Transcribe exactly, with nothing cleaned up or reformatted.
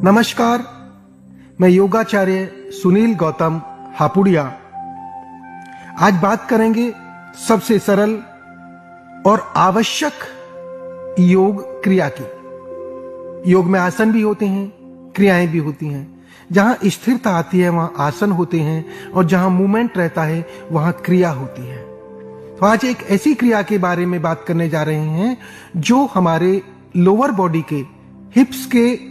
नमस्कार, मैं योगाचार्य सुनील गौतम हापुड़िया। आज बात करेंगे सबसे सरल और आवश्यक योग क्रिया की। योग में आसन भी होते हैं, क्रियाएं भी होती हैं। जहां स्थिरता आती है वहां आसन होते हैं और जहां मूवमेंट रहता है वहां क्रिया होती है। तो आज एक ऐसी क्रिया के बारे में बात करने जा रहे हैं जो हमारे लोअर बॉडी के, हिप्स के